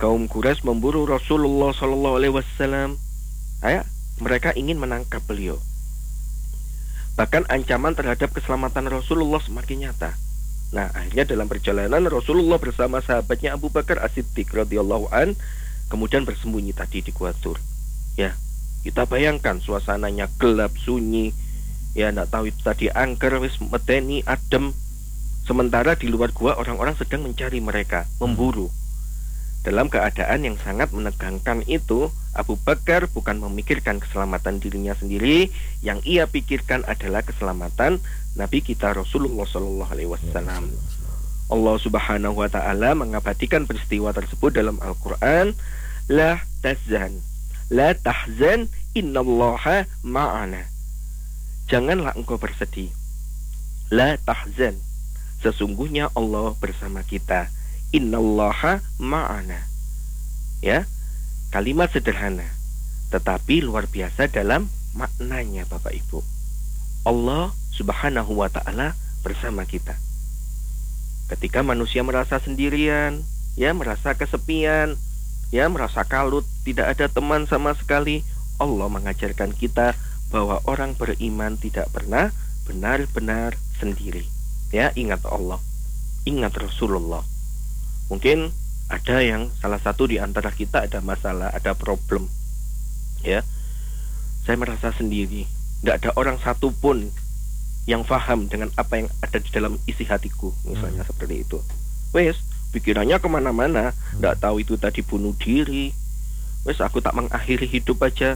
kaum Quraisy memburu Rasulullah Shallallahu Alaihi Wasallam. Mereka ingin menangkap beliau. Bahkan ancaman terhadap keselamatan Rasulullah semakin nyata. Nah, akhirnya dalam perjalanan Rasulullah bersama sahabatnya Abu Bakar As-Siddiq radhiyallahu an kemudian bersembunyi tadi di Gua Tur. Ya, kita bayangkan suasananya gelap sunyi. Ya, nggak tahu itu tadi angker wis medeni adem. Sementara di luar gua orang-orang sedang mencari mereka, memburu. Dalam keadaan yang sangat menegangkan itu, Abu Bakar bukan memikirkan keselamatan dirinya sendiri, yang ia pikirkan adalah keselamatan Nabi kita Rasulullah Shallallahu Alaihi Wasallam. Allah Subhanahu Wa Taala mengabadikan peristiwa tersebut dalam Al-Quran. La tahzan, la tahzan, innallaha ma'ana. Janganlah engkau bersedih. La tahzan, sesungguhnya Allah bersama kita. Innallaha ma'ana. Ya, kalimat sederhana tetapi luar biasa dalam maknanya Bapak Ibu. Allah Subhanahu wa Ta'ala bersama kita. Ketika manusia merasa sendirian, ya merasa kesepian, ya merasa kalut, tidak ada teman sama sekali, Allah mengajarkan kita bahwa orang beriman tidak pernah benar-benar sendiri. Ya, ingat Allah, ingat Rasulullah. Mungkin ada yang salah satu di antara kita ada masalah, ada problem. Ya, saya merasa sendiri. Nggak ada orang satupun yang paham dengan apa yang ada di dalam isi hatiku, misalnya seperti itu. Wes, pikirannya kemana-mana. Nggak tahu itu tadi bunuh diri. Wes, aku tak mengakhiri hidup aja.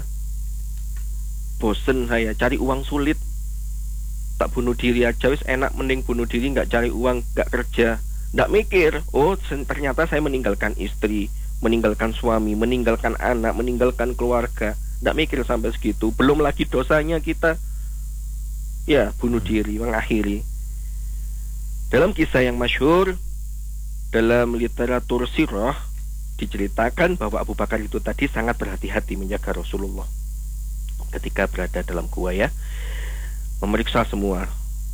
Bosen saya, cari uang sulit. Tak bunuh diri aja, wes enak, mending bunuh diri nggak cari uang, nggak kerja. Nggak mikir, oh ternyata saya meninggalkan istri, meninggalkan suami, meninggalkan anak, meninggalkan keluarga. Nggak mikir sampai segitu. Belum lagi dosanya kita. Ya, bunuh diri, mengakhiri. Dalam kisah yang masyhur dalam literatur sirah diceritakan bahwa Abu Bakar itu tadi sangat berhati-hati menjaga Rasulullah ketika berada dalam gua, ya, memeriksa semua.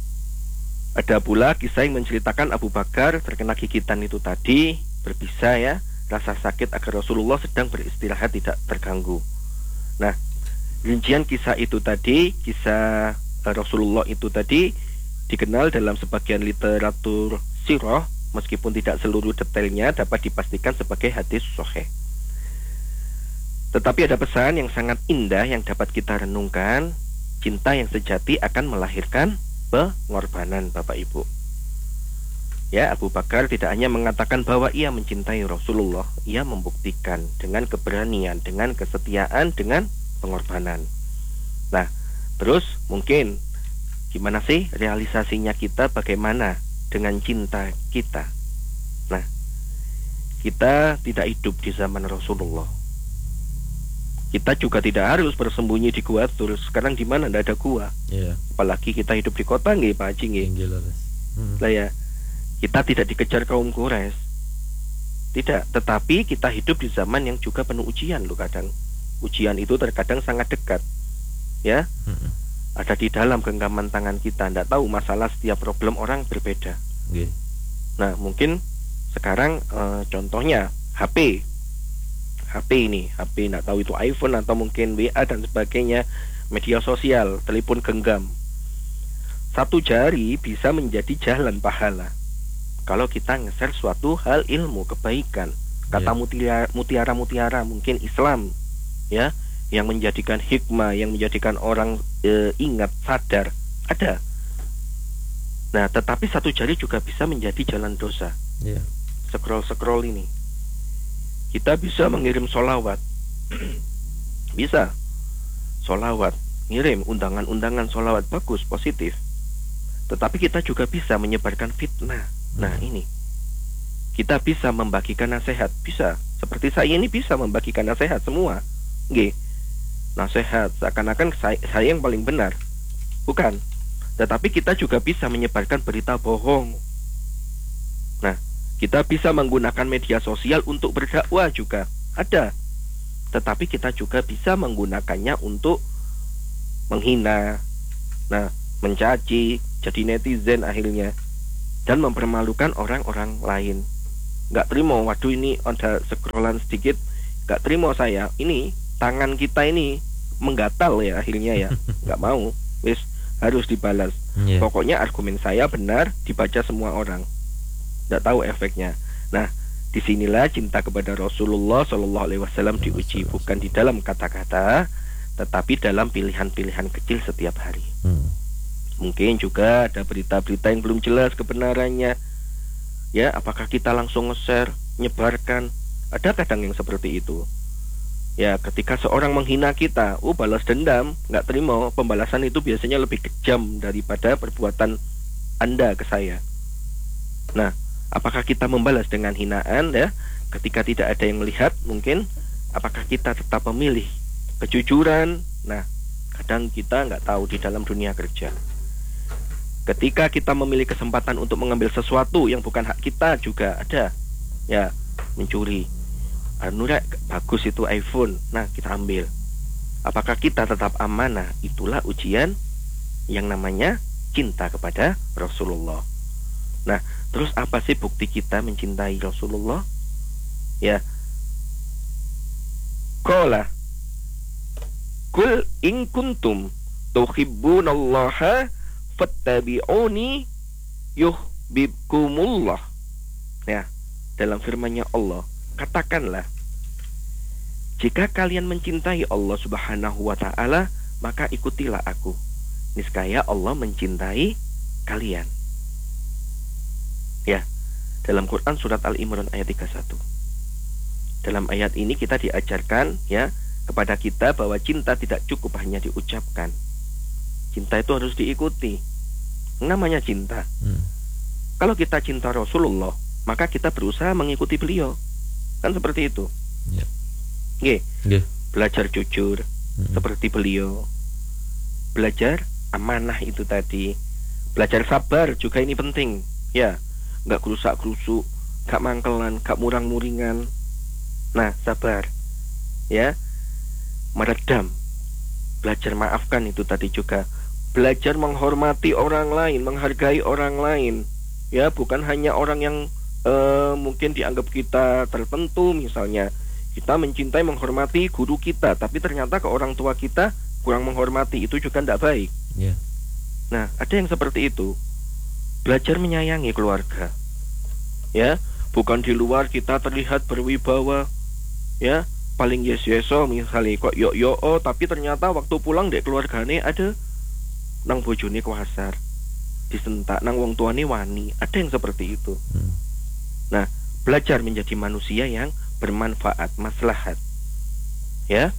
Ada pula kisah yang menceritakan Abu Bakar terkena gigitan itu tadi, berbisa, ya, rasa sakit agar Rasulullah sedang beristirahat tidak terganggu. Nah, rincian kisah itu tadi, kisah Rasulullah itu tadi dikenal dalam sebagian literatur sirah, meskipun tidak seluruh detailnya dapat dipastikan sebagai hadis sahih. Tetapi ada pesan yang sangat indah yang dapat kita renungkan. Cinta yang sejati akan melahirkan pengorbanan, Bapak Ibu. Ya, Abu Bakar tidak hanya mengatakan bahwa ia mencintai Rasulullah, ia membuktikan dengan keberanian, dengan kesetiaan, dengan pengorbanan. Nah, terus mungkin gimana sih realisasinya kita, bagaimana dengan cinta kita? Nah, kita tidak hidup di zaman Rasulullah. Kita juga tidak harus bersembunyi di gua terus. Sekarang di mana ndak ada gua? Yeah. Apalagi kita hidup di kota nggih, Pak Haji nggih. Lah ya, kita tidak dikejar kaum Quraisy. Tidak, tetapi kita hidup di zaman yang juga penuh ujian loh kadang. Ujian itu terkadang sangat dekat. Ya. Ada di dalam genggaman tangan kita. Ndak tahu, masalah setiap problem orang berbeda. Yeah. Nah, mungkin sekarang contohnya HP ini, HP nggak tahu itu iPhone atau mungkin WA dan sebagainya, media sosial, telepon genggam. Satu jari bisa menjadi jalan pahala kalau kita nge-share suatu hal ilmu, kebaikan. Kata mutiara-mutiara mungkin Islam, ya, yang menjadikan hikmah, yang menjadikan orang ingat, sadar, ada. Nah, tetapi satu jari juga bisa menjadi jalan dosa. Scroll ini. Kita bisa mengirim sholawat, bisa sholawat, ngirim undangan-undangan sholawat, bagus, positif. Tetapi kita juga bisa menyebarkan fitnah. Nah, ini kita bisa membagikan nasihat, bisa. Seperti saya ini bisa membagikan nasihat semua, nggih. Nasihat seakan-akan saya yang paling benar, bukan. Tetapi kita juga bisa menyebarkan berita bohong. Nah, kita bisa menggunakan media sosial untuk berdakwah juga, ada. Tetapi kita juga bisa menggunakannya untuk menghina, nah, mencaci, jadi netizen akhirnya, dan mempermalukan orang-orang lain. nggak terima, waduh ini ada scrollan sedikit, nggak terima saya, ini tangan kita ini menggatal ya akhirnya ya, nggak mau, wis harus dibalas. Pokoknya argumen saya benar, dibaca semua orang, nggak tahu efeknya. Nah, disinilah cinta kepada Rasulullah Shallallahu Alaihi Wasallam diuji, bukan di dalam kata-kata, tetapi dalam pilihan-pilihan kecil setiap hari. Mungkin juga ada berita-berita yang belum jelas kebenarannya, ya, apakah kita langsung nge-share, nyebarkan? Ada kadang yang seperti itu. Ya, ketika seorang menghina kita, balas dendam, nggak terima, pembalasan itu biasanya lebih kejam daripada perbuatan Anda ke saya. Nah, apakah kita membalas dengan hinaan, ya? Ketika tidak ada yang melihat, mungkin apakah kita tetap memilih kejujuran? Nah, kadang kita nggak tahu di dalam dunia kerja. Ketika kita memilih kesempatan untuk mengambil sesuatu yang bukan hak kita, juga ada, ya, mencuri. Nurek, bagus itu iPhone, nah kita ambil. Apakah kita tetap amanah? Itulah ujian yang namanya cinta kepada Rasulullah. Nah, terus apa sih bukti kita mencintai Rasulullah? Ya, qala kul in kuntum tuhibbunallaha fattabi'uni yuhibbukumullah. Ya, dalam firman-Nya Allah, katakanlah, jika kalian mencintai Allah Subhanahu wa ta'ala, maka ikutilah aku. Niscaya Allah mencintai kalian. Ya, dalam Quran surat Al-Imran ayat 31. Dalam ayat ini kita diajarkan, ya, kepada kita bahwa cinta tidak cukup hanya diucapkan. Cinta itu harus diikuti. Namanya cinta. Kalau kita cinta Rasulullah, maka kita berusaha mengikuti beliau. Kan seperti itu. Belajar jujur seperti beliau. Belajar amanah itu tadi. Belajar sabar juga ini penting. Ya, nggak gerusak-gerusuk, nggak mangkelan, nggak murang-muringan. Nah, sabar. Ya, meredam. Belajar maafkan itu tadi juga. Belajar menghormati orang lain, menghargai orang lain. Ya, bukan hanya orang yang mungkin dianggap kita tertentu, misalnya kita mencintai, menghormati guru kita, tapi ternyata ke orang tua kita kurang menghormati, itu juga tidak baik. Nah, ada yang seperti itu. Belajar menyayangi keluarga. Ya, bukan di luar kita terlihat berwibawa, ya, paling yes-yeso misalnya kok yo tapi ternyata waktu pulang dek keluargane ada nang bojone kuasar, disentak nang wong tuane wani. Ada yang seperti itu. Nah, belajar menjadi manusia yang bermanfaat, maslahat. Ya,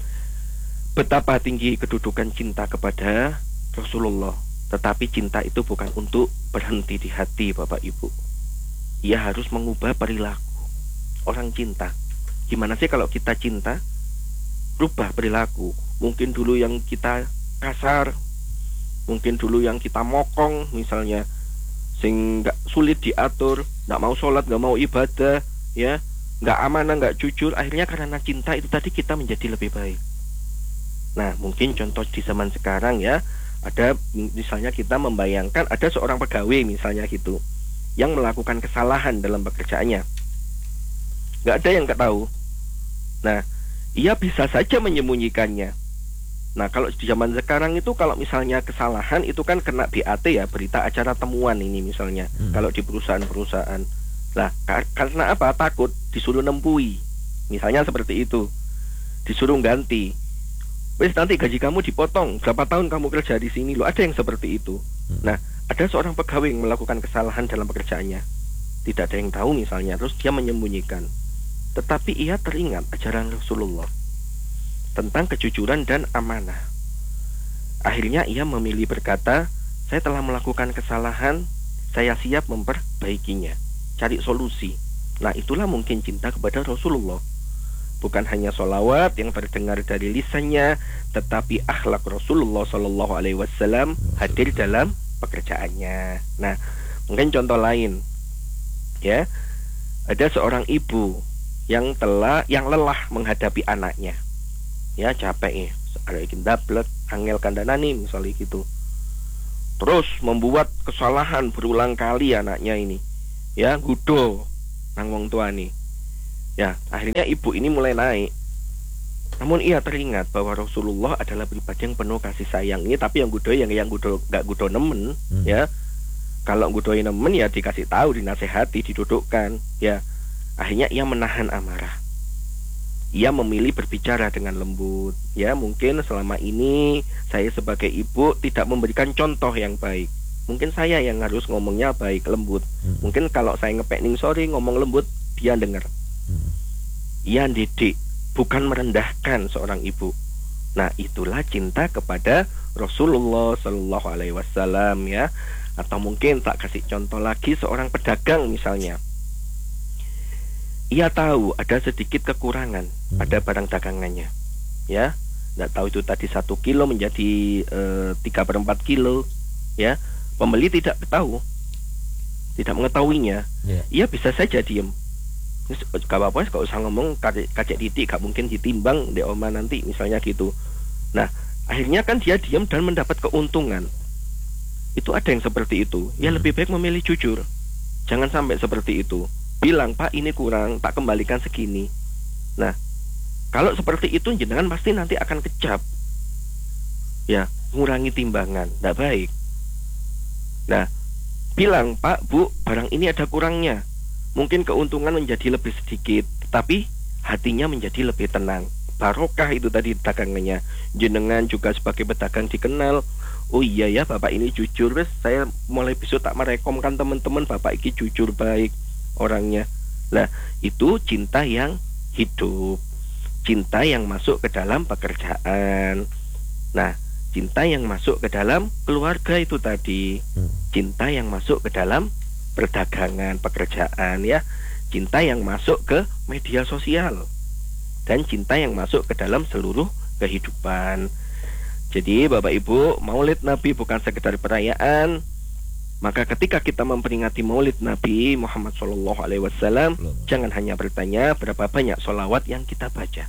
betapa tinggi kedudukan cinta kepada Rasulullah. Tetapi cinta itu bukan untuk berhenti di hati, Bapak Ibu. Ia harus mengubah perilaku. Orang cinta, gimana sih kalau kita cinta? Rubah perilaku. Mungkin dulu yang kita kasar, mungkin dulu yang kita mokong, misalnya, sing nggak sulit diatur, nggak mau sholat, nggak mau ibadah, ya, nggak amanah, nggak jujur. Akhirnya karena cinta itu tadi kita menjadi lebih baik. Nah, mungkin contoh di zaman sekarang, ya, ada misalnya kita membayangkan ada seorang pegawai misalnya gitu, yang melakukan kesalahan dalam pekerjaannya, nggak ada yang tahu. Nah, ia bisa saja menyembunyikannya. Nah, kalau di zaman sekarang itu kalau misalnya kesalahan itu kan kena BAT, ya, berita acara temuan ini misalnya. Kalau di perusahaan-perusahaan. Nah, karena apa? Takut disuruh nempui. Misalnya seperti itu. Disuruh ganti. Wes nanti gaji kamu dipotong, berapa tahun kamu kerja di sini, loh, ada yang seperti itu. Nah, ada seorang pegawai yang melakukan kesalahan dalam pekerjaannya. Tidak ada yang tahu misalnya, terus dia menyembunyikan. Tetapi ia teringat ajaran Rasulullah tentang kejujuran dan amanah. Akhirnya ia memilih berkata, saya telah melakukan kesalahan, saya siap memperbaikinya, cari solusi. Nah, itulah mungkin cinta kepada Rasulullah. Bukan hanya sholawat yang terdengar dari lisannya, tetapi akhlak Rasulullah Shallallahu Alaihi Wasallam hadir dalam pekerjaannya. Nah, mungkin contoh lain, ya, ada seorang ibu yang lelah menghadapi anaknya. Ya, capek ya, ada ikin dablek, angel kandanani misalnya gitu. Terus membuat kesalahan berulang kali anaknya ini. Ya, gudo. nang wong tua nih. Ya, akhirnya ibu ini mulai naik. Namun ia teringat bahwa Rasulullah adalah pribadi yang penuh kasih sayang ini, tapi yang gudo gak gudo nemen, ya. Kalau gudoi nemen ya dikasih tahu, dinasehati, didudukkan, ya. Akhirnya ia menahan amarah. Ia memilih berbicara dengan lembut. Ya, mungkin selama ini saya sebagai ibu tidak memberikan contoh yang baik. Mungkin saya yang harus ngomongnya baik, lembut. Mungkin kalau saya ngepek ning sorry ngomong lembut, dia dengar. Ia didik, bukan merendahkan seorang ibu. Nah, itulah cinta kepada Rasulullah Shallallahu Alaihi Wasallam, ya. Atau mungkin tak kasih contoh lagi, seorang pedagang misalnya. Ia tahu ada sedikit kekurangan pada barang dagangannya, ya. Nggak tahu itu tadi 1 kilo menjadi 3/4 kilo, ya. Pembeli tidak tahu, tidak mengetahuinya. Ia bisa saja diem. Gak apa-apa, gak usah ngomong kacek titik, gak mungkin ditimbang di oma nanti misalnya gitu. Nah, akhirnya kan dia diam dan mendapat keuntungan. Itu ada yang seperti itu. Ya lebih baik memilih jujur. Jangan sampai seperti itu. Bilang, Pak ini kurang, tak kembalikan segini. Nah, kalau seperti itu jenengan pasti nanti akan kecap. Ya, ngurangi timbangan, tidak baik. Nah, bilang, Pak, Bu, barang ini ada kurangnya. Mungkin keuntungan menjadi lebih sedikit, tapi hatinya menjadi lebih tenang. Barokah itu tadi dagangannya. Jenengan juga sebagai pedagang dikenal. Oh iya ya, Bapak ini jujur. Saya mulai besok tak merekomkan teman-teman, Bapak ini jujur baik orangnya. Nah, itu cinta yang hidup. Cinta yang masuk ke dalam pekerjaan. Nah, cinta yang masuk ke dalam keluarga itu tadi. Cinta yang masuk ke dalam perdagangan, pekerjaan, ya. Cinta yang masuk ke media sosial. Dan cinta yang masuk ke dalam seluruh kehidupan. Jadi Bapak Ibu, Maulid Nabi bukan sekedar perayaan. Maka ketika kita memperingati Maulid Nabi Muhammad SAW, jangan hanya bertanya berapa banyak sholawat yang kita baca.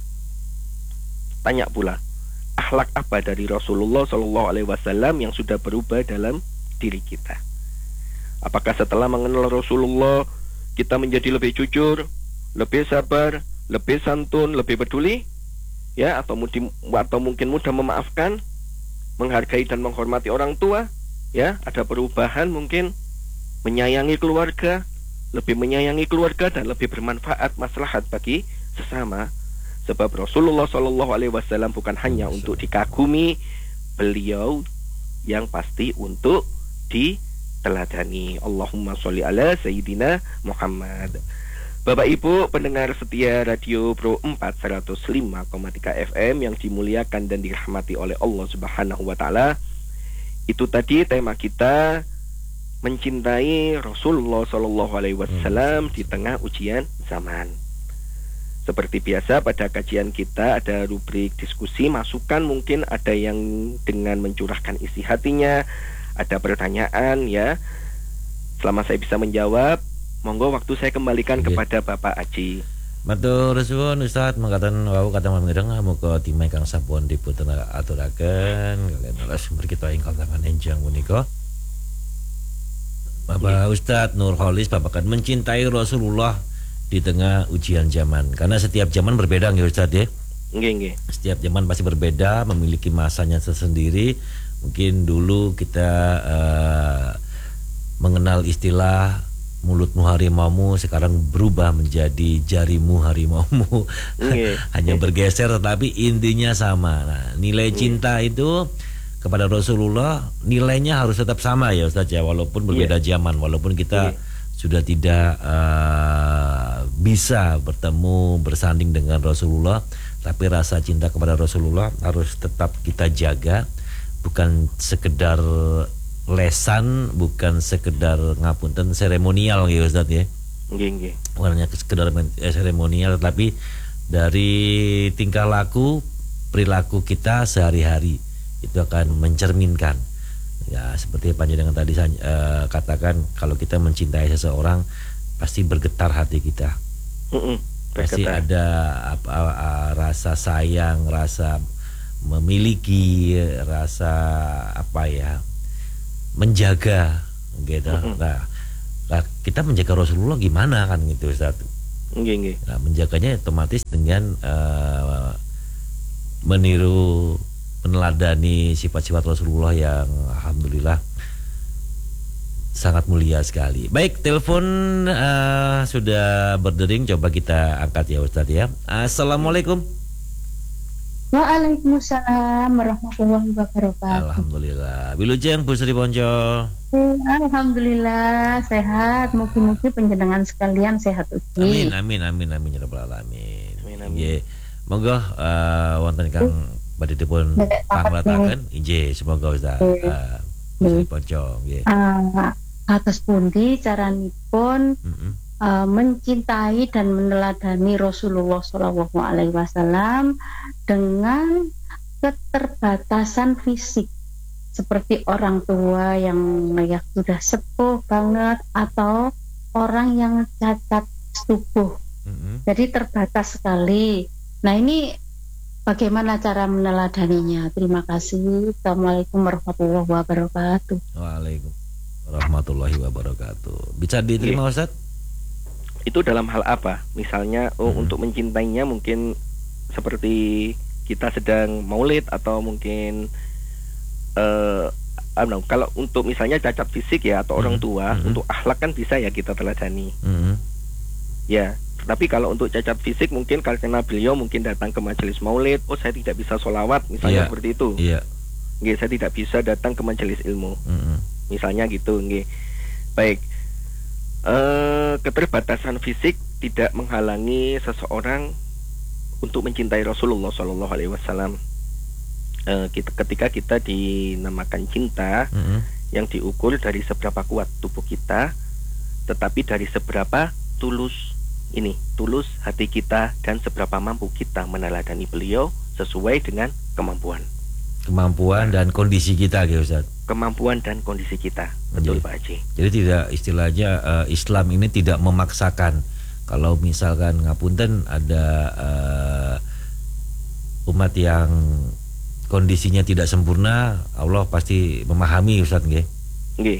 Tanya pula, akhlak apa dari Rasulullah SAW yang sudah berubah dalam diri kita. Apakah setelah mengenal Rasulullah kita menjadi lebih jujur, lebih sabar, lebih santun, lebih peduli, ya, atau mungkin mudah memaafkan, menghargai dan menghormati orang tua, ya, ada perubahan mungkin, menyayangi keluarga, lebih menyayangi keluarga dan lebih bermanfaat maslahat bagi sesama. Sebab Rasulullah SAW bukan hanya untuk dikagumi, beliau yang pasti untuk diteladani. Allahumma sholli ala Sayyidina Muhammad. Bapak Ibu pendengar setia Radio Pro 4 105,3 FM yang dimuliakan dan dirahmati oleh Allah Subhanahu wa taala. Itu tadi tema kita, mencintai Rasulullah Shallallahu alaihi wasallam di tengah ujian zaman. Seperti biasa pada kajian kita ada rubrik diskusi, masukan, mungkin ada yang dengan mencurahkan isi hatinya, ada pertanyaan, ya. Selama saya bisa menjawab, monggo waktu saya kembalikan kepada Bapak Aji. Matur suwun Ustaz, mangkatan wau kata mireng muga timai kang sampun dipun aturaken kalian narasumber kita ingkang tangan enjang punika. Bapak Ustaz Nur Kholis babakan mencintai Rasulullah di tengah ujian zaman. Karena setiap zaman berbeda nggih Ustaz ya. Nggih. Setiap zaman pasti berbeda, memiliki masanya tersendiri. Mungkin dulu kita mengenal istilah mulutmu harimaumu, sekarang berubah menjadi jarimu harimaumu. Hanya bergeser tetapi intinya sama. Nah, nilai cinta itu kepada Rasulullah nilainya harus tetap sama ya Ustaz ya, walaupun berbeda zaman, walaupun kita sudah tidak bisa bertemu bersanding dengan Rasulullah, tapi rasa cinta kepada Rasulullah harus tetap kita jaga, bukan sekedar lesan, bukan sekedar ngapunten seremonial ya Ustaz ya. Nggih. Bukan hanya sekedar seremonial, tetapi dari tingkah laku, perilaku kita sehari-hari itu akan mencerminkan. Ya seperti panjenengan tadi katakan, kalau kita mencintai seseorang pasti bergetar hati kita. Pasti ada rasa sayang, rasa memiliki, rasa menjaga gitu. Nah, Nah, kita menjaga Rasulullah gimana kan gitu Ustaz. Nggih. Nah, menjaganya otomatis dengan meniru, meneladani sifat-sifat Rasulullah yang alhamdulillah sangat mulia sekali. Baik, telepon sudah berdering, coba kita angkat ya Ustaz ya. Assalamualaikum. Waalaikumsalam warahmatullahi wabarakatuh. Alhamdulillah. Wilujeng Bu Sri Poncol. Alhamdulillah sehat. Mugi-mugi panjenengan sekalian sehat ugi. Amin ya rabbal alamin. Amin. Monggo wonten Kang badhepun pangletaken inggih semoga Ustaz. Bu Sri Poncol nggih. Atas pundi caranipun mencintai dan meneladani Rasulullah Shallallahu Alaihi Wasallam dengan keterbatasan fisik, seperti orang tua yang sudah sepuh banget atau orang yang cacat tubuh, jadi terbatas sekali. Nah, ini bagaimana cara meneladaninya? Terima kasih. Assalamualaikum warahmatullahi wabarakatuh. Waalaikumsalam warahmatullahi wabarakatuh. Bisa diterima Ustaz? Itu dalam hal apa? Misalnya untuk mencintainya mungkin seperti kita sedang maulid, atau mungkin kalau untuk misalnya cacat fisik ya, atau orang tua, untuk akhlak kan bisa ya kita teladani. Ya, tapi kalau untuk cacat fisik mungkin karena beliau mungkin datang ke majelis maulid, saya tidak bisa sholawat misalnya, seperti itu. Nggih, saya tidak bisa datang ke majelis ilmu. Misalnya gitu, nggih. Baik. Keterbatasan fisik tidak menghalangi seseorang untuk mencintai Rasulullah Shallallahu Alaihi Wasallam. Ketika kita dinamakan cinta, yang diukur dari seberapa kuat tubuh kita, tetapi dari seberapa tulus hati kita, dan seberapa mampu kita meneladani beliau sesuai dengan kemampuan dan kondisi kita gitu Ustaz. Kemampuan dan kondisi kita. Betul Pak Haji. Jadi tidak, istilahnya Islam ini tidak memaksakan. Kalau misalkan ngapunten ada umat yang kondisinya tidak sempurna, Allah pasti memahami Ustaz nggih. Nggih.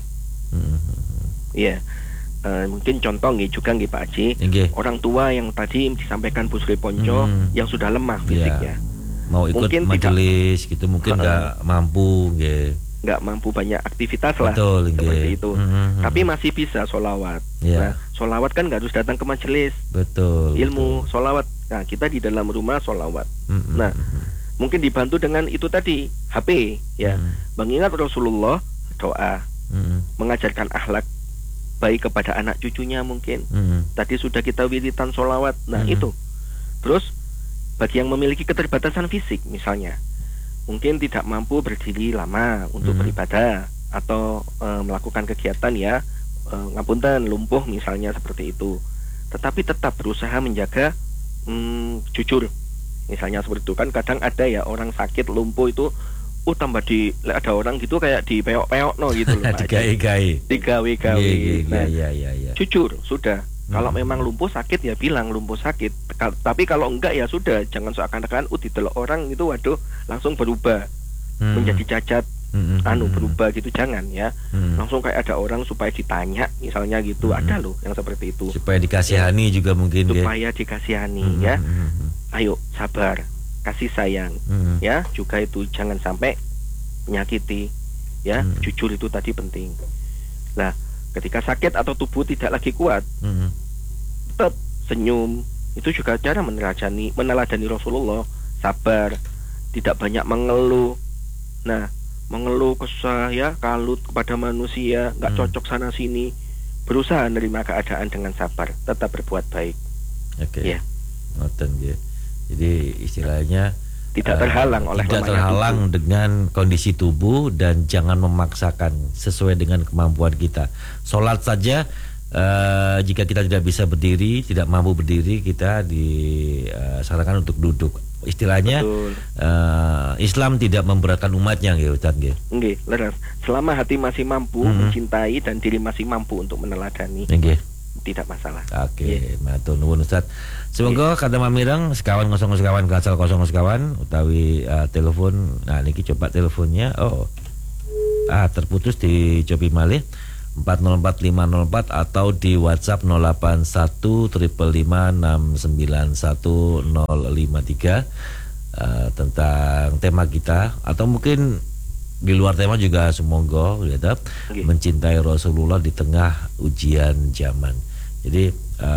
Iya. Mungkin contoh juga Pak Haji, orang tua yang tadi disampaikan Bu Sri Ponco yang sudah lemah fisiknya. Mau ikut mungkin majelis gitu mungkin nggak mampu, nggak mampu banyak aktivitas lah. Betul, seperti itu. Tapi masih bisa sholawat. Nah, sholawat kan nggak harus datang ke majelis. Betul. Ilmu sholawat. Nah, kita di dalam rumah sholawat. Nah, mungkin dibantu dengan itu tadi, HP ya. Mengingat Rasulullah doa, mengajarkan akhlak baik kepada anak cucunya mungkin. Tadi sudah kita wiritan sholawat. Nah, itu. Terus bagi yang memiliki keterbatasan fisik misalnya, mungkin tidak mampu berdiri lama untuk beribadah atau melakukan kegiatan ya, ngapunten lumpuh misalnya seperti itu, tetapi tetap berusaha menjaga jujur misalnya seperti itu. Kan kadang ada ya orang sakit lumpuh itu tambah ada orang gitu kayak dipeok-peok gitu loh. Digawe-gawe. Nah, jujur sudah. Kalau memang lumpuh sakit ya bilang lumpuh sakit. Tapi kalau enggak ya sudah, jangan seakan-akan didelok orang itu waduh langsung berubah menjadi cacat, berubah gitu, jangan ya. Langsung kayak ada orang supaya ditanya misalnya gitu, ada loh yang seperti itu. Supaya dikasihani juga mungkin. Supaya dikasihani ya. Ayo sabar, kasih sayang ya, juga itu jangan sampai menyakiti ya. Jujur itu tadi penting. Nah, ketika sakit atau tubuh tidak lagi kuat, tetap senyum. Itu juga cara meneladani Rasulullah. Sabar, tidak banyak mengeluh. Nah, mengeluh kesah ya, kalut kepada manusia, nggak cocok sana sini. Berusaha menerima keadaan dengan sabar, tetap berbuat baik. Ya. Jadi istilahnya tidak terhalang oleh tubuh. Dengan kondisi tubuh, dan jangan memaksakan sesuai dengan kemampuan kita. Sholat saja jika kita tidak bisa berdiri, tidak mampu berdiri, kita disarankan untuk duduk. Istilahnya Islam tidak memberatkan umatnya nggih Ustaz nggih. Nggih, leres. Selama hati masih mampu mencintai dan diri masih mampu untuk meneladani. Nggih. Tidak masalah. Oke, matur nuwun Ustaz. Semoga kata Mamirang sekawan 00 sekawan gansal 00 sekawan utawi telepon. Nah niki coba teleponnya. Terputus di cobi malih. 404504 atau di WhatsApp 0815951053 tentang tema kita, atau mungkin di luar tema juga semoga gitu, mencintai Rasulullah di tengah ujian zaman. Jadi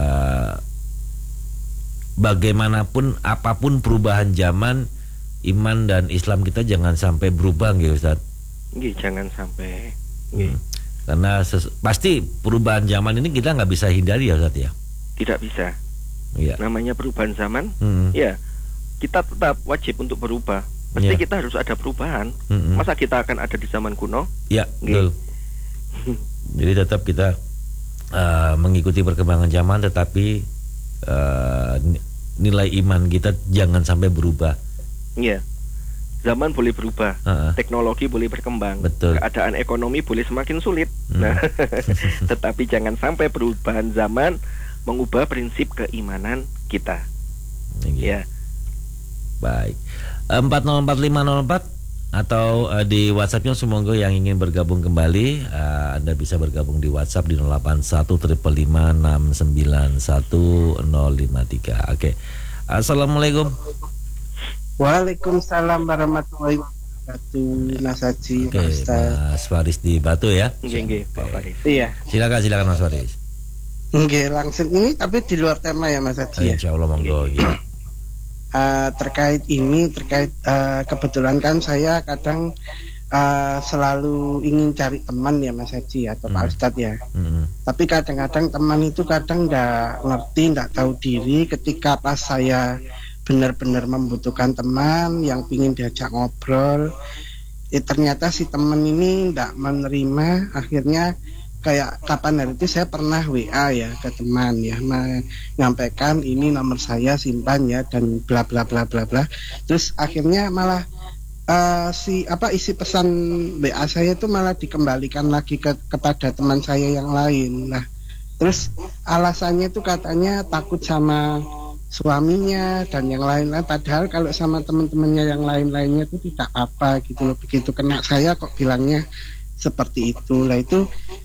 bagaimanapun apapun perubahan zaman, iman dan Islam kita jangan sampai berubah gitu Ustaz. Jangan sampai. Karena pasti perubahan zaman ini kita nggak bisa hindari ya Ustaz ya. Tidak bisa. Iya. Namanya perubahan zaman, ya kita tetap wajib untuk berubah. Pasti kita harus ada perubahan. Masa kita akan ada di zaman kuno? Ya, betul. Jadi tetap kita mengikuti perkembangan zaman, tetapi nilai iman kita jangan sampai berubah. Iya. Zaman boleh berubah, teknologi boleh berkembang, betul. Keadaan ekonomi boleh semakin sulit. Nah, tetapi jangan sampai perubahan zaman mengubah prinsip keimanan kita. Ya. Baik. 404504 atau di WhatsAppnya semoga yang ingin bergabung kembali, Anda bisa bergabung di WhatsApp di 081555691053. Oke. Assalamualaikum. Waalaikumsalam warahmatullahi wabarakatuh, Mas Haji. Oke, Mas Faris di Batu ya. Pak Faris. Iya. Silakan Mas Faris. Oke, langsung ini tapi di luar tema ya Mas Haji. Insya Allah monggo. Terkait kebetulan kan saya kadang selalu ingin cari teman ya Mas Haji atau Pak Ustadz ya. Tapi kadang-kadang teman itu kadang nggak ngerti, nggak tahu diri. Ketika pas saya benar-benar membutuhkan teman yang ingin diajak ngobrol, ternyata si teman ini nggak menerima. Akhirnya kayak kapan hari itu saya pernah WA ya ke teman ya, menyampaikan ini nomor saya, simpan ya, dan bla bla bla bla bla. Terus akhirnya malah isi pesan WA saya itu malah dikembalikan lagi kepada teman saya yang lain. Nah, terus alasannya itu katanya takut sama suaminya dan yang lain-lain, padahal kalau sama teman-temannya yang lain-lainnya itu tidak apa gitu loh. Begitu kena saya kok bilangnya seperti itu. Lah itu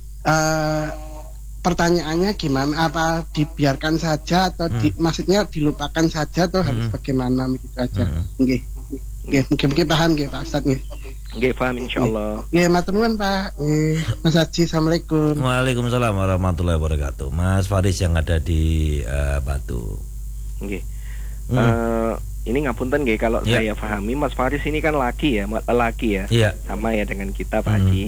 pertanyaannya gimana, apa dibiarkan saja atau maksudnya dilupakan saja atau harus bagaimana begitu aja. Mungkin paham nggih Pak Ustadz nggih. Nggih paham insyaallah. Nggih matur nuwun Pak. Mas Haji, assalamualaikum. Waalaikumsalam warahmatullahi wabarakatuh. Mas Faris yang ada di Batu. Nggih. Ini ngapunten nggih kalau saya pahami Mas Faris ini kan laki ya. Sama ya dengan kita Pak Haji.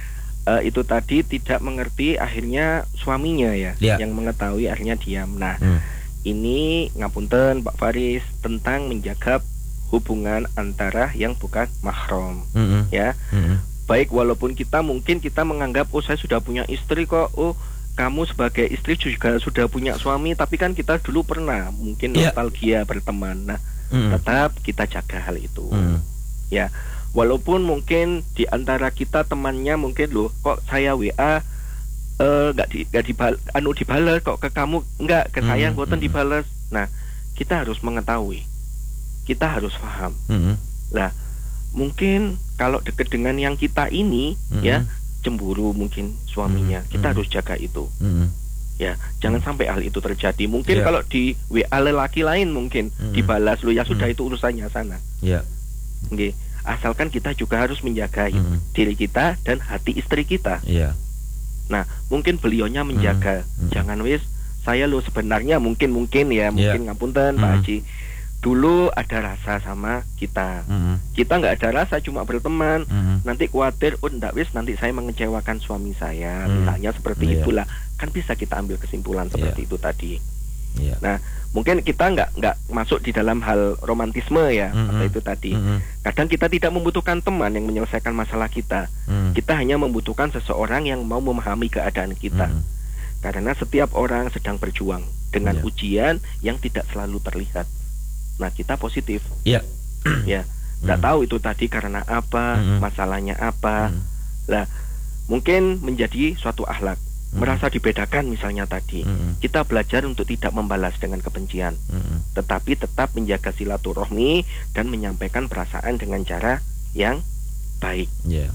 Itu tadi tidak mengerti, akhirnya suaminya ya yang mengetahui, akhirnya diam. Nah, ini ngapunten Pak Faris tentang menjaga hubungan antara yang bukan mahram. Ya. Baik, walaupun kita menganggap saya sudah punya istri kok. Kamu sebagai istri juga sudah punya suami, tapi kan kita dulu pernah mungkin nostalgia berteman. Nah, tetap kita jaga hal itu. Ya, walaupun mungkin di antara kita temannya mungkin kok saya WA nggak dibalas kok, ke kamu enggak, ke saya mboten dibalas. Nah, kita harus mengetahui, kita harus paham. Nah, mungkin kalau dekat dengan yang kita ini ya cemburu mungkin suaminya, kita harus jaga itu. Ya, jangan sampai hal itu terjadi. Mungkin kalau di WA lelaki lain mungkin dibalas ya sudah, itu urusannya sana. Nggih, asalkan kita juga harus menjaga diri kita dan hati istri kita. Nah, mungkin beliaunya menjaga, jangan saya sebenarnya mungkin ngapunten Pak Haji, dulu ada rasa sama kita. Kita nggak ada rasa, cuma berteman. Nanti khawatir, nanti saya mengecewakan suami saya, misalnya seperti itulah. Kan bisa kita ambil kesimpulan seperti itu tadi. Nah, mungkin kita nggak masuk di dalam hal romantisme ya, atau itu tadi. Kadang kita tidak membutuhkan teman yang menyelesaikan masalah kita. Kita hanya membutuhkan seseorang yang mau memahami keadaan kita. Karena setiap orang sedang berjuang dengan ujian yang tidak selalu terlihat. Nah, kita positif. Ya, nggak tahu itu tadi karena apa, masalahnya apa. Lah, mungkin menjadi suatu akhlak, merasa dibedakan misalnya tadi. Kita belajar untuk tidak membalas dengan kebencian, tetapi tetap menjaga silaturahmi dan menyampaikan perasaan dengan cara yang baik.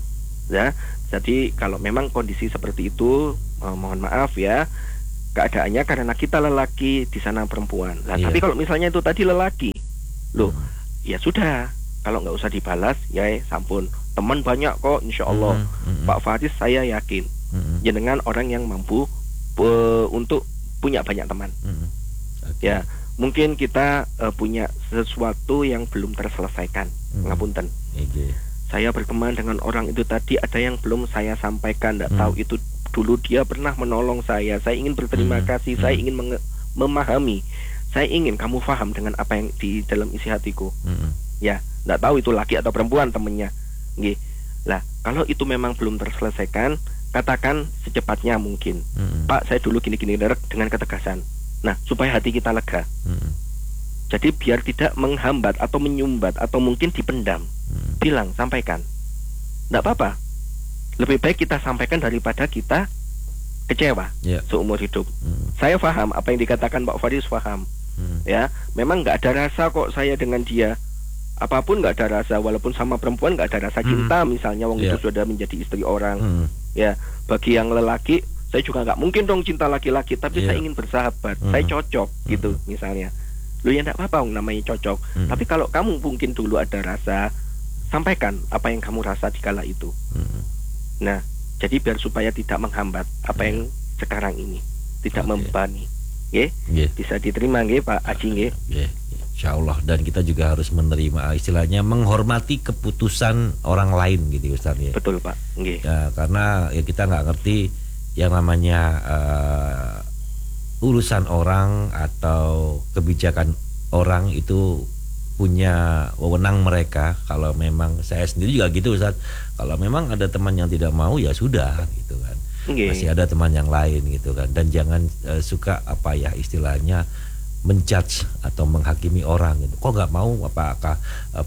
Ya, jadi kalau memang kondisi seperti itu, mohon maaf ya, keadaannya karena kita lelaki, di sana perempuan. Nah, tapi kalau misalnya itu tadi lelaki, loh, ya sudah, kalau nggak usah dibalas, ya sampun. Teman banyak kok, insya Allah. Pak Faris saya yakin, jenengan orang yang mampu untuk punya banyak teman. Ya, mungkin kita punya sesuatu yang belum terselesaikan. Ngapunten. Saya berteman dengan orang itu tadi, ada yang belum saya sampaikan, tidak tahu itu dulu dia pernah menolong saya ingin berterima kasih, saya ingin memahami, saya ingin kamu paham dengan apa yang di dalam isi hatiku. Ya, tidak tahu itu laki atau perempuan temennya. Lah, kalau itu memang belum terselesaikan, katakan secepatnya mungkin. Pak, saya dulu gini-gini, dengan ketegasan. Nah, supaya hati kita lega. Jadi biar tidak menghambat atau menyumbat atau mungkin dipendam. Bilang, sampaikan. Tidak apa-apa. Lebih baik kita sampaikan daripada kita kecewa seumur hidup. Saya paham apa yang dikatakan Pak Faris, paham. Ya, memang nggak ada rasa kok saya dengan dia. Apapun nggak ada rasa, walaupun sama perempuan nggak ada rasa cinta, misalnya wong itu sudah menjadi istri orang. Ya, bagi yang lelaki, saya juga nggak mungkin dong cinta laki-laki, tapi saya ingin bersahabat, saya cocok gitu misalnya. Lu ya nggak apa-apa, namanya cocok. Tapi kalau kamu mungkin dulu ada rasa, sampaikan apa yang kamu rasa di kala itu. Nah, jadi biar supaya tidak menghambat apa yang sekarang ini, tidak membebani. Bisa diterima Pak Aji. Insya Allah. Dan kita juga harus menerima, istilahnya menghormati keputusan orang lain gitu Ustaz ya. Betul Pak. Ya, karena ya kita nggak ngerti yang namanya urusan orang atau kebijakan orang itu punya wewenang mereka. Kalau memang saya sendiri juga gitu Ustaz, kalau memang ada teman yang tidak mau ya sudah gitu kan. Masih ada teman yang lain gitu kan. Dan jangan suka apa ya istilahnya menjudge atau menghakimi orang gitu. Kok nggak mau, apakah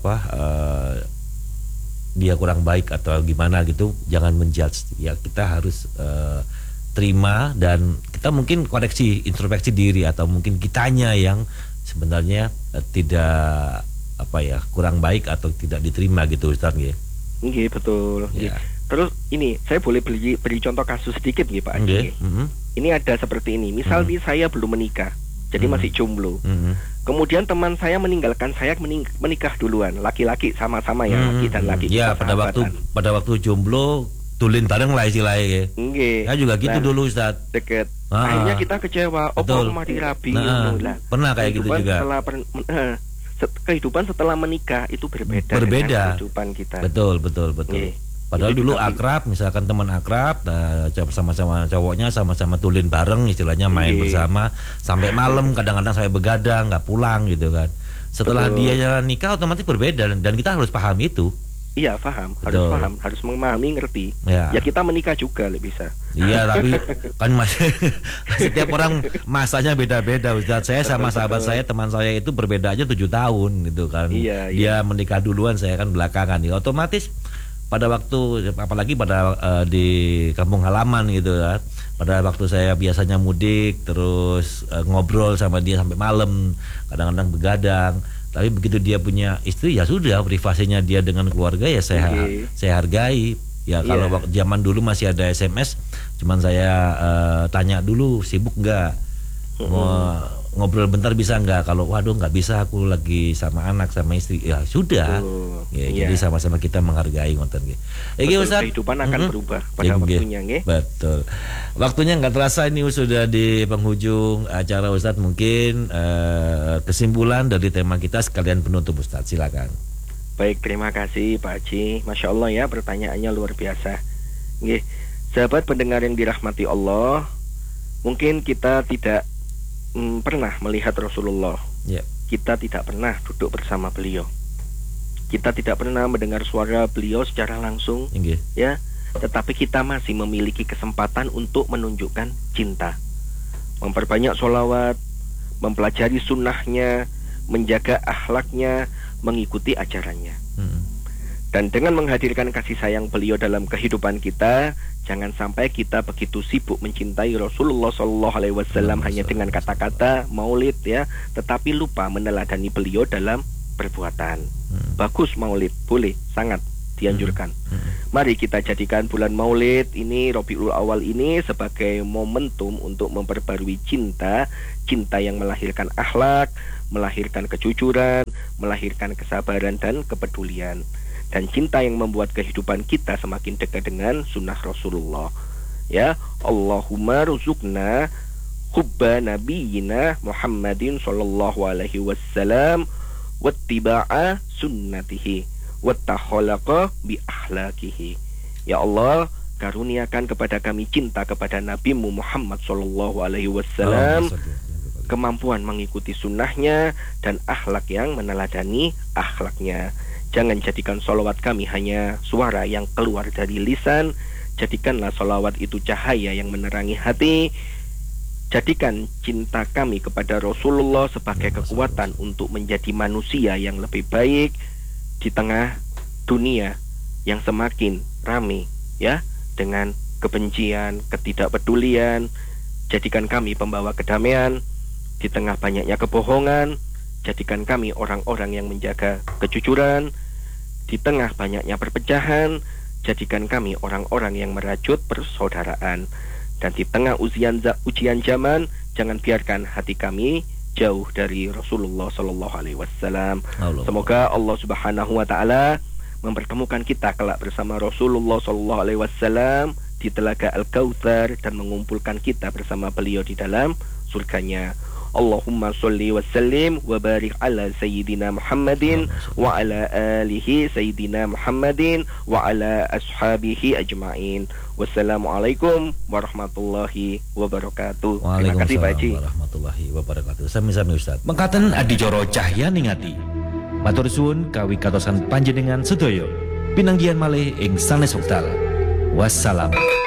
dia kurang baik atau gimana gitu. Jangan menjudge. Ya kita harus terima, dan kita mungkin koreksi, introspeksi diri, atau mungkin kitanya yang sebenarnya tidak kurang baik atau tidak diterima gitu Ustaz ya. Betul. Ya. Terus ini saya boleh beri contoh kasus sedikit Pak Aji. Ini ada seperti ini. Misal saya belum menikah, jadi masih jomblo. Kemudian teman saya meninggalkan saya menikah duluan, laki-laki sama-sama ya, laki dan laki. Ya, pada waktu jomblo tulin bareng lah istilahnya. Ya juga gitu dulu Ustaz. Deket. Akhirnya kita kecewa. Mati rabi. Pernah kayak gitu juga. Kehidupan setelah menikah itu berbeda. Dengan kehidupan kita. Betul. Padahal dulu akrab, misalkan teman akrab, sama-sama cowoknya sama-sama tulin bareng, istilahnya main bersama sampai malam, kadang-kadang saya begadang, nggak pulang gitu kan. Setelah dia nikah otomatis berbeda, dan kita harus paham itu. Iya, paham, harus memahami, ngerti. Ya kita menikah juga bisa. Iya, tapi kan setiap orang masanya beda-beda Ustaz. Saya sama sahabat saya, teman saya itu berbeda aja 7 tahun gitu kan. Dia menikah duluan, saya kan belakangan. Ya, otomatis pada waktu, apalagi pada di kampung halaman gitu kan. Pada waktu saya biasanya mudik, terus ngobrol sama dia sampai malam, kadang-kadang begadang. Tapi begitu dia punya istri, ya sudah, privasinya dia dengan keluarga ya saya hargai. Ya kalau zaman dulu masih ada SMS, cuman saya tanya dulu sibuk nggak, ngobrol bentar bisa nggak? Kalau waduh nggak bisa, aku lagi sama anak sama istri, ya sudah. Jadi sama-sama kita menghargai ngoten nggih. Kehidupan akan berubah pada waktunya nggih. Betul. Waktunya nggak terasa, ini sudah di penghujung acara Ustadz. Mungkin kesimpulan dari tema kita sekalian penutup Ustadz, silakan. Baik, terima kasih Pak Haji. Masya Allah ya, pertanyaannya luar biasa. Nggih, sahabat pendengar yang dirahmati Allah, mungkin kita tidak pernah melihat Rasulullah. Kita tidak pernah duduk bersama beliau. Kita tidak pernah mendengar suara beliau secara langsung. Ya, tetapi kita masih memiliki kesempatan untuk menunjukkan cinta, memperbanyak sholawat, mempelajari sunnahnya, menjaga akhlaknya, mengikuti ajarannya. Dan dengan menghadirkan kasih sayang beliau dalam kehidupan kita, jangan sampai kita begitu sibuk mencintai Rasulullah SAW hanya dengan kata-kata maulid ya, tetapi lupa meneladani beliau dalam perbuatan. Bagus maulid, boleh, sangat dianjurkan. Mari kita jadikan bulan Maulid ini, Rabiul Awal ini sebagai momentum untuk memperbarui cinta yang melahirkan akhlak, melahirkan kejujuran, melahirkan kesabaran dan kepedulian, dan cinta yang membuat kehidupan kita semakin dekat dengan sunnah Rasulullah. Ya, Allahumma ruzukna hubba nabiyina Muhammadin sallallahu alaihi wasallam wattiba'a sunnatihi wattakhalaqa bi akhlaqihi. Ya Allah, karuniakan kepada kami cinta kepada Nabimu Muhammad sallallahu alaihi wasallam, kemampuan mengikuti sunnahnya dan akhlak yang meneladani akhlaknya. Jangan jadikan sholawat kami hanya suara yang keluar dari lisan, jadikanlah sholawat itu cahaya yang menerangi hati. Jadikan cinta kami kepada Rasulullah sebagai kekuatan untuk menjadi manusia yang lebih baik di tengah dunia yang semakin ramai ya dengan kebencian, ketidakpedulian. Jadikan kami pembawa kedamaian di tengah banyaknya kebohongan. Jadikan kami orang-orang yang menjaga kejujuran di tengah banyaknya perpecahan. Jadikan kami orang-orang yang merajut persaudaraan. Dan di tengah ujian zaman, jangan biarkan hati kami jauh dari Rasulullah Sallallahu Alaihi Wasallam. Semoga Allah Subhanahu Wa Taala mempertemukan kita kelak bersama Rasulullah Sallallahu Alaihi Wasallam di Telaga Al-Kautsar dan mengumpulkan kita bersama beliau di dalam surganya. Allahumma sholli wa sallim wa barik ala sayyidina Muhammadin wa ala alihi sayyidina Muhammadin wa ala ashabihi ajma'in. Wassalamualaikum warahmatullahi wabarakatuh. Terima kasih Pak Haji. Warahmatullahi wabarakatuh. Sami-sami Ustaz. Mengkaten adijoro cahya ningati. Matur suwun kawigatosan panjenengan sedaya. Pinanggihan malih ing sanes wekdal. Wassalam.